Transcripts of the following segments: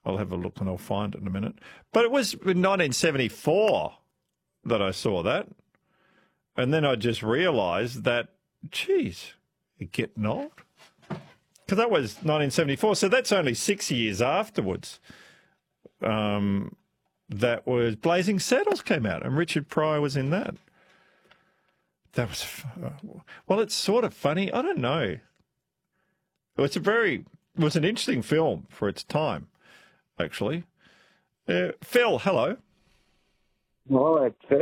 I'll have a look and I'll find it in a minute. But it was in 1974 that I saw that. And then I just realised that, geez, you're getting old. Because that was 1974, so that's only 6 years afterwards. That was Blazing Saddles came out, and Richard Pryor was in that. That was, well, it's sort of funny. I don't know. It was an interesting film for its time, actually. Phil, hello. Well,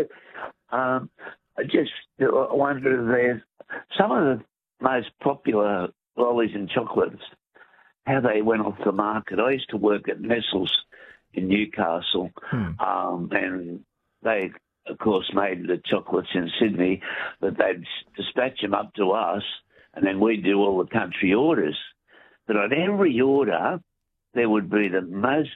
I just wonder if there's some of the most popular lollies and chocolates, how they went off the market. I used to work at Nestles in Newcastle, and they, of course, made the chocolates in Sydney, but they'd dispatch them up to us, and then we'd do all the country orders. But on every order, there would be the most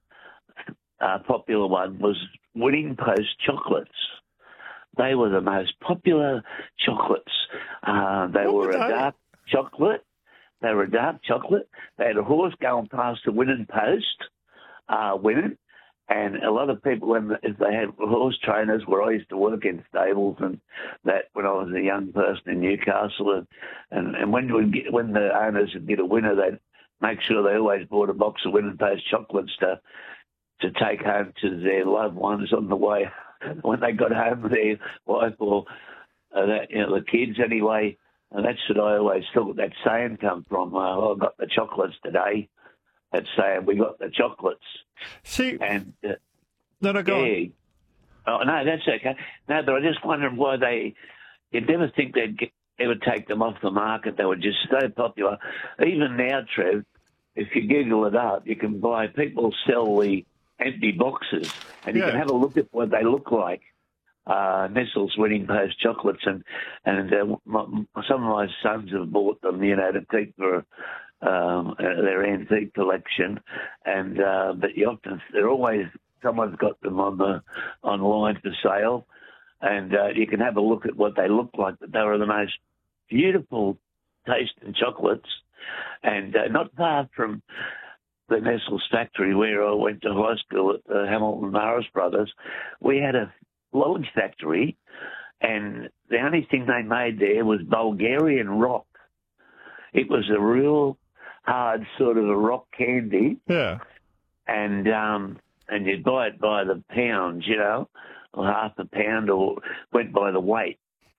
popular one was Winning Post chocolates. They were the most popular chocolates. They were a dark chocolate. They were a dark chocolate. They had a horse going past the Winning Post, winning. And a lot of people, if they had horse trainers, where I used to work in stables and that when I was a young person in Newcastle, and when the owners would get a winner, they'd make sure they always bought a box of Winning Post chocolates to take home to their loved ones on the way when they got home with their wife or the kids anyway. And that's what I always thought that saying come from. I got the chocolates today. That saying, we got the chocolates. See, and no, go on. Oh, no, that's okay. No, but I just wondered why you'd never think they'd ever take them off the market. They were just so popular. Even now, Trev, if you Google it up, you can buy, people sell the empty boxes, and you can have a look at what they look like. Nestle's Winning Post chocolates, and some of my sons have bought them, to keep for their antique collection, and but they're always, someone's got them online for sale, and you can have a look at what they look like. But they were the most beautiful tasting chocolates, and not far from the Nestle's factory where I went to high school at the Hamilton Morris Brothers, we had a lolly factory, and the only thing they made there was Bulgarian rock. It was a real hard sort of a rock candy. Yeah. And you'd buy it by the pound, or half a pound, or went by the weight.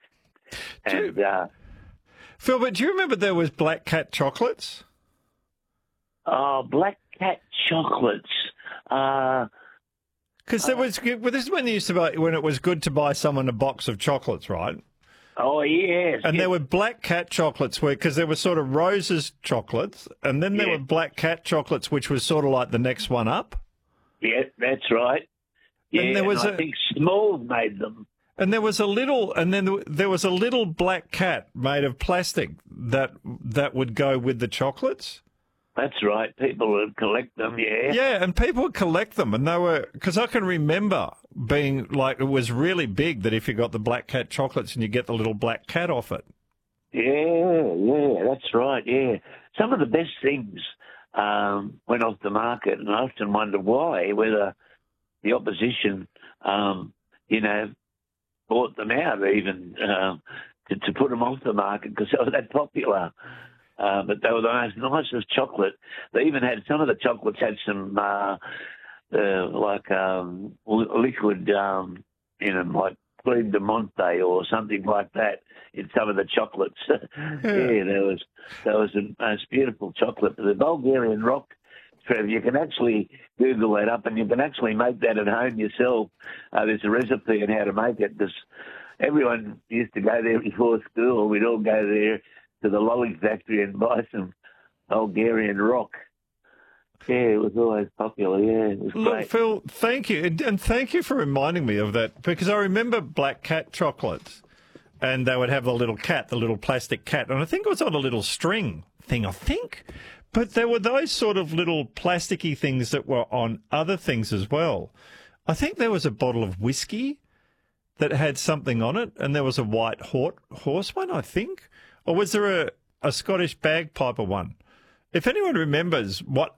Phil, but do you remember there was Black Cat chocolates? Oh, Black Cat chocolates. Because this is when they used to buy, when it was good to buy someone a box of chocolates, right? Oh, yes. And there were Black Cat chocolates, because there were sort of Rose's chocolates, and then there were Black Cat chocolates, which was sort of like the next one up. Yeah, that's right. Yeah, and I think Small made them. And there was a little Black Cat made of plastic that would go with the chocolates. That's right. People would collect them, yeah. Yeah, and people would collect them, and they were, because I can remember being like, it was really big that if you got the Black Cat chocolates and you get the little black cat off it. Yeah, that's right, yeah. Some of the best things went off the market, and I often wonder why, whether the opposition, bought them out even to put them off the market because they were that popular. But they were the most nicest chocolate. They even had, some of the chocolates had some liquid, like Cream de Monte or something like that in some of the chocolates. There was the most beautiful chocolate. The Bulgarian rock, Trev, you can actually Google that up and you can actually make that at home yourself. There's a recipe on how to make it. Everyone used to go there before school. We'd all go there to the lolly factory and buy some Bulgarian rock. Yeah, it was always popular. Yeah, it was great. Look, Phil, thank you. And thank you for reminding me of that, because I remember Black Cat chocolates, and they would have the little cat, the little plastic cat, and I think it was on a little string thing, But there were those sort of little plasticky things that were on other things as well. I think there was a bottle of whiskey that had something on it, and there was a white horse one, I think. Or was there a Scottish bagpiper one? If anyone remembers what